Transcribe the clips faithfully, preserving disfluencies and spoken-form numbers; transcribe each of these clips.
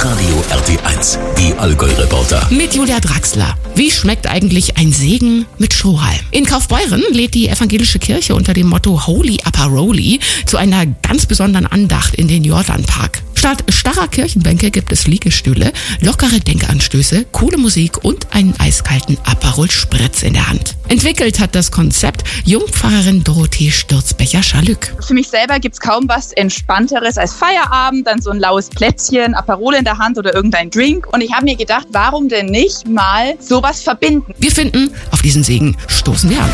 Hitradio R T eins, die Allgäu-Reporter. Mit Julia Draxler. Wie schmeckt eigentlich ein Segen mit Strohhalm? In Kaufbeuren lädt die evangelische Kirche unter dem Motto Holy Aparoli zu einer ganz besonderen Andacht in den Jordanpark. Statt starrer Kirchenbänke gibt es Liegestühle, lockere Denkanstöße, coole Musik und einen eiskalten Aperol Spritz in der Hand. Entwickelt hat das Konzept Jungpfarrerin Dorothee Sturzbecher-Schalück. Für mich selber gibt's kaum was Entspannteres als Feierabend, dann so ein laues Plätzchen, Aperol in der Hand oder irgendein Drink. Und ich habe mir gedacht, warum denn nicht mal sowas verbinden? Wir finden, auf diesen Segen stoßen wir an.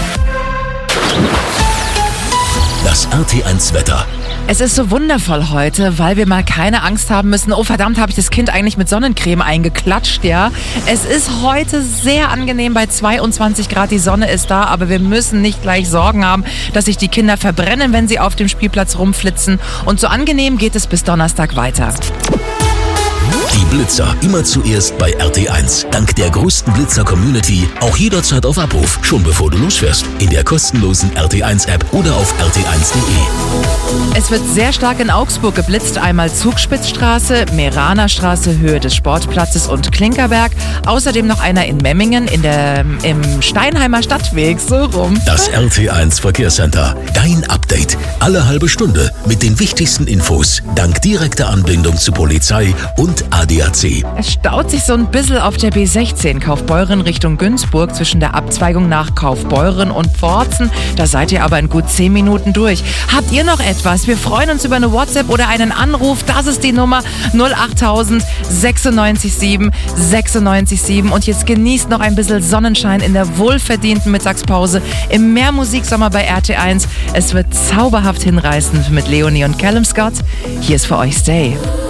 Das R T eins Wetter. Es ist so wundervoll heute, weil wir mal keine Angst haben müssen, oh verdammt, habe ich das Kind eigentlich mit Sonnencreme eingeklatscht, ja. Es ist heute sehr angenehm bei zweiundzwanzig Grad, die Sonne ist da, aber wir müssen nicht gleich Sorgen haben, dass sich die Kinder verbrennen, wenn sie auf dem Spielplatz rumflitzen. Und so angenehm geht es bis Donnerstag weiter. Die Blitzer immer zuerst bei R T eins. Dank der größten Blitzer-Community auch jederzeit auf Abruf, schon bevor du losfährst. In der kostenlosen R T eins App oder auf R T eins Punkt de. Es wird sehr stark in Augsburg geblitzt. Einmal Zugspitzstraße, Meranerstraße, Höhe des Sportplatzes und Klinkerberg. Außerdem noch einer in Memmingen in der, im Steinheimer Stadtweg, so rum. Das R T eins Verkehrscenter. Dein Update. Alle halbe Stunde mit den wichtigsten Infos. Dank direkter Anbindung zu Polizei und A D A C. Es staut sich so ein bisschen auf der B sechzehn Kaufbeuren Richtung Günzburg zwischen der Abzweigung nach Kaufbeuren und Pforzen. Da seid ihr aber in gut zehn Minuten durch. Habt ihr noch etwas? Wir freuen uns über eine WhatsApp oder einen Anruf. Das ist die Nummer null achttausend sechsundneunzig sieben sechsundneunzig sieben. Und jetzt genießt noch ein bisschen Sonnenschein in der wohlverdienten Mittagspause im Mehrmusiksommer bei R T eins. Es wird zauberhaft hinreißend mit Leonie und Callum Scott. Hier ist für euch Stay.